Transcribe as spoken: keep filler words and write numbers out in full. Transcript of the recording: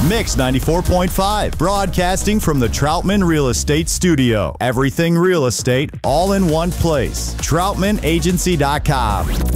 Mix ninety-four point five, broadcasting from the Troutman Real Estate Studio. Everything real estate, all in one place. troutman agency dot com.